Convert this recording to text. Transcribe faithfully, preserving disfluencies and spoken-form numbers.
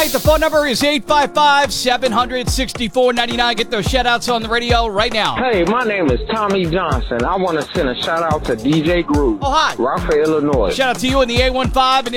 right, the phone number is eight five five, seven hundred, six four nine nine. Get those shout-outs on the radio right now. Hey, my name is Tommy Johnson. I want to send a shout-out to D J Groove. Oh, hi. Rockford, Illinois. Shout out to you in the A one five and